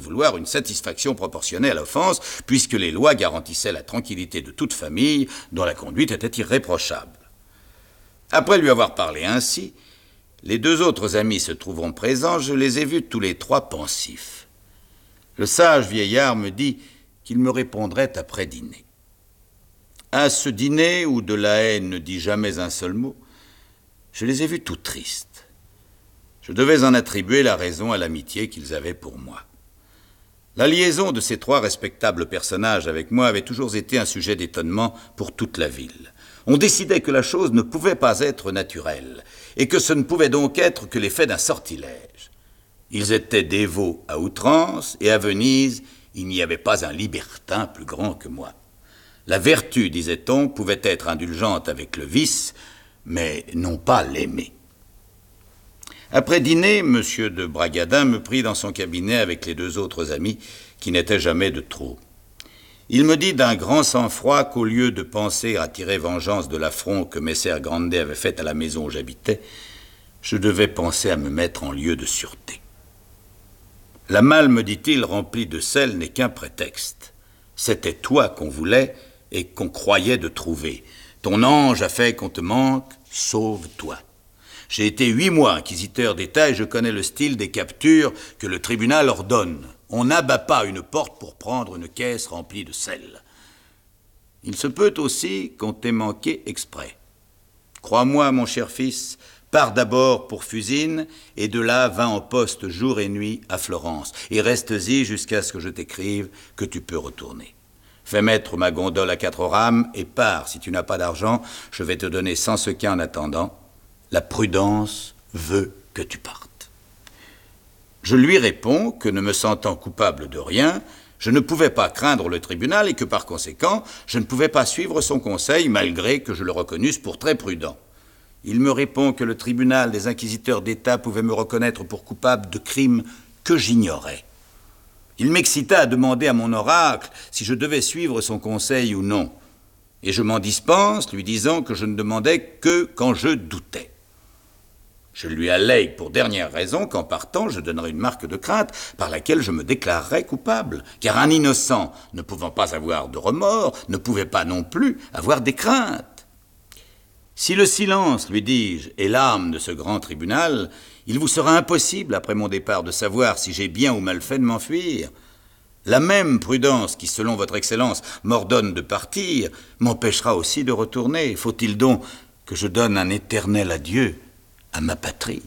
vouloir une satisfaction proportionnée à l'offense, puisque les lois garantissaient la tranquillité de toute famille dont la conduite était irréprochable. Après lui avoir parlé ainsi, les deux autres amis se trouvant présents, je les ai vus tous les trois pensifs. Le sage vieillard me dit qu'il me répondrait après dîner. À ce dîner, où de la haine ne dit jamais un seul mot, je les ai vus tout tristes. Je devais en attribuer la raison à l'amitié qu'ils avaient pour moi. La liaison de ces trois respectables personnages avec moi avait toujours été un sujet d'étonnement pour toute la ville. On décidait que la chose ne pouvait pas être naturelle, et que ce ne pouvait donc être que l'effet d'un sortilège. Ils étaient dévots à outrance, et à Venise, il n'y avait pas un libertin plus grand que moi. La vertu, disait-on, pouvait être indulgente avec le vice, mais non pas l'aimer. Après dîner, M. de Bragadin me prit dans son cabinet avec les deux autres amis, qui n'étaient jamais de trop. Il me dit d'un grand sang-froid qu'au lieu de penser à tirer vengeance de l'affront que Messer Grandet avait fait à la maison où j'habitais, je devais penser à me mettre en lieu de sûreté. La malle, me dit-il, remplie de sel n'est qu'un prétexte. C'était toi qu'on voulait et qu'on croyait de trouver. Ton ange a fait qu'on te manque, sauve-toi. J'ai été 8 mois inquisiteur d'État et je connais le style des captures que le tribunal ordonne. On n'abat pas une porte pour prendre une caisse remplie de sel. Il se peut aussi qu'on t'ait manqué exprès. Crois-moi, mon cher fils, pars d'abord pour Fusine et de là va en poste jour et nuit à Florence et reste-y jusqu'à ce que je t'écrive que tu peux retourner. Fais mettre ma gondole à 4 rames et pars. Si tu n'as pas d'argent, je vais te donner 100 sequins en attendant. La prudence veut que tu partes. Je lui réponds que, ne me sentant coupable de rien, je ne pouvais pas craindre le tribunal et que, par conséquent, je ne pouvais pas suivre son conseil, malgré que je le reconnusse pour très prudent. Il me répond que le tribunal des inquisiteurs d'État pouvait me reconnaître pour coupable de crimes que j'ignorais. Il m'excita à demander à mon oracle si je devais suivre son conseil ou non. Et je m'en dispense, lui disant que je ne demandais que quand je doutais. Je lui allègue pour dernière raison qu'en partant, je donnerais une marque de crainte par laquelle je me déclarerais coupable, car un innocent, ne pouvant pas avoir de remords, ne pouvait pas non plus avoir des craintes. Si le silence, lui dis-je, est l'âme de ce grand tribunal, il vous sera impossible, après mon départ, de savoir si j'ai bien ou mal fait de m'enfuir. La même prudence qui, selon votre Excellence, m'ordonne de partir, m'empêchera aussi de retourner. Faut-il donc que je donne un éternel adieu à ma patrie?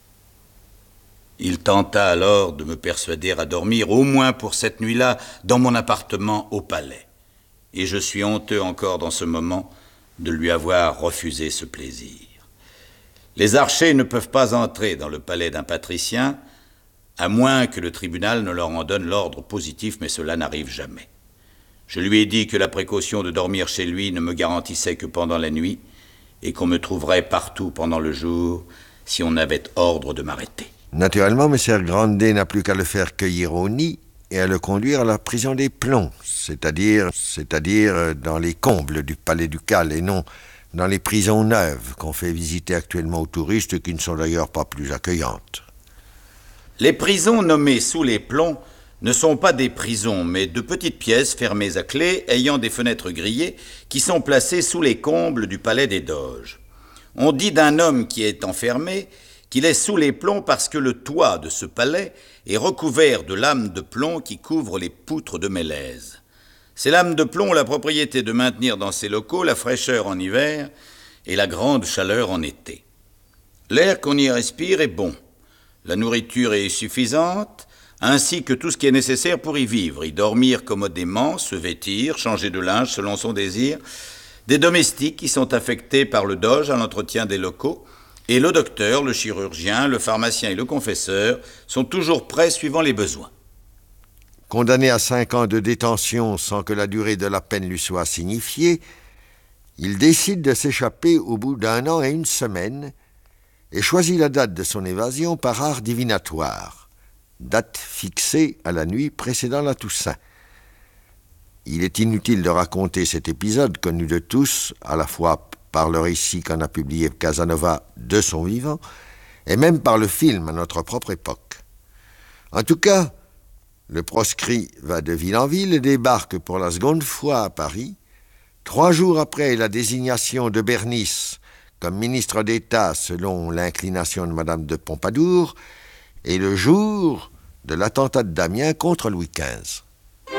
Il tenta alors de me persuader à dormir, au moins pour cette nuit-là, dans mon appartement au palais. Et je suis honteux encore dans ce moment de lui avoir refusé ce plaisir. Les archers ne peuvent pas entrer dans le palais d'un patricien, à moins que le tribunal ne leur en donne l'ordre positif, mais cela n'arrive jamais. Je lui ai dit que la précaution de dormir chez lui ne me garantissait que pendant la nuit, et qu'on me trouverait partout pendant le jour, si on avait ordre de m'arrêter. Naturellement, Messer Grandet n'a plus qu'à le faire cueillir au nid et à le conduire à la prison des Plombs, c'est-à-dire dans les combles du palais ducal et non dans les prisons neuves qu'on fait visiter actuellement aux touristes qui ne sont d'ailleurs pas plus accueillantes. Les prisons nommées sous les plombs ne sont pas des prisons, mais de petites pièces fermées à clé, ayant des fenêtres grillées, qui sont placées sous les combles du palais des Doges. On dit d'un homme qui est enfermé qu'il est sous les plombs parce que le toit de ce palais est recouvert de lames de plomb qui couvrent les poutres de mélèze. Ces lames de plomb ont la propriété de maintenir dans ces locaux la fraîcheur en hiver et la grande chaleur en été. L'air qu'on y respire est bon, la nourriture est suffisante, ainsi que tout ce qui est nécessaire pour y vivre, y dormir commodément, se vêtir, changer de linge selon son désir, des domestiques qui sont affectés par le doge à l'entretien des locaux, et le docteur, le chirurgien, le pharmacien et le confesseur sont toujours prêts suivant les besoins. Condamné à 5 ans de détention sans que la durée de la peine lui soit signifiée, il décide de s'échapper au bout d'1 an et 1 semaine et choisit la date de son évasion par art divinatoire, date fixée à la nuit précédant la Toussaint. Il est inutile de raconter cet épisode connu de tous, à la fois par le récit qu'en a publié Casanova de son vivant, et même par le film à notre propre époque. En tout cas, Le proscrit va de ville en ville et débarque pour la seconde fois à Paris, 3 jours après la désignation de Bernis comme ministre d'État selon l'inclination de Madame de Pompadour, et le jour de l'attentat de Damiens contre Louis XV.